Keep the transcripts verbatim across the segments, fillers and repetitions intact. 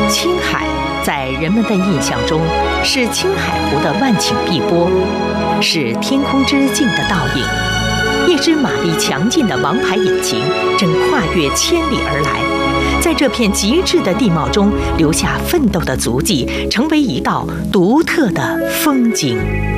青海在人们的印象中是青海湖的万顷碧波，是天空之镜的倒影。一支马力强劲的王牌引擎正跨越千里而来，在这片极致的地貌中留下奋斗的足迹，成为一道独特的风景。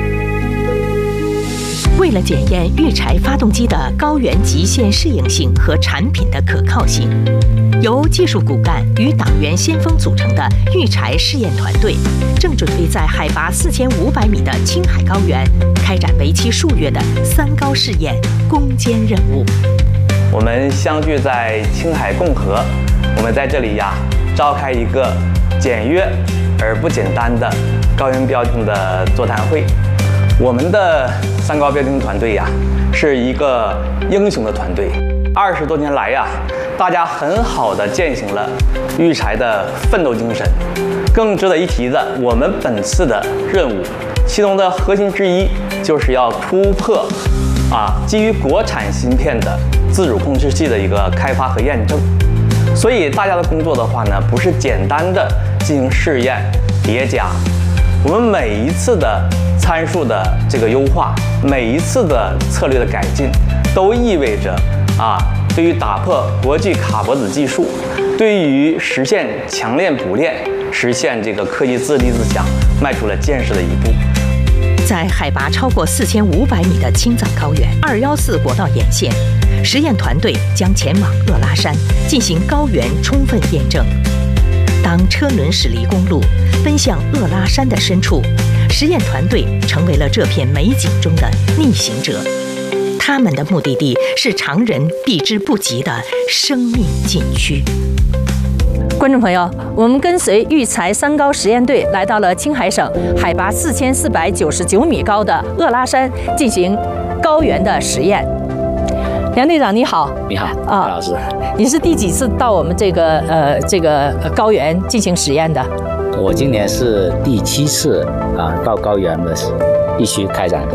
为了检验育柴发动机的高原极限适应性和产品的可靠性，由技术骨干与党员先锋组成的育柴试验团队，正准备在海拔四千五百米的青海高原开展为期数月的三高试验攻坚任务。 我们相聚在青海共和，我们在这里呀，召开一个简约而不简单的高原标定的座谈会。我们的三高标定团队呀，是一个英雄的团队。二十多年来呀，大家很好的践行了育柴的奋斗精神。更值得一提的，我们本次的任务，其中的核心之一就是要突破啊，基于国产芯片的自主控制器的一个开发和验证。所以大家的工作的话呢，不是简单的进行试验叠加，我们每一次的参数的这个优化，每一次的策略的改进，都意味着啊，对于打破国际卡脖子技术，对于实现强链补链，实现这个科技自立自强，迈出了坚实的一步。 在海拔超过四千五百米的青藏高原二一四国道沿线，实验团队将前往鄂拉山进行高原充分验证。当车轮驶离公路，奔向鄂拉山的深处，实验团队成为了这片美景中的逆行者。他们的目的地是常人避之不及的生命禁区。观众朋友，我们跟随育柴三高实验队来到了青海省海拔四千四百九十九米高的鄂拉山进行高原的实验。梁队长你好。 你好，啊，老师， 你是第几次到我们这个呃这个高原进行实验的？ 我今年是第七次啊到高原的地区开展。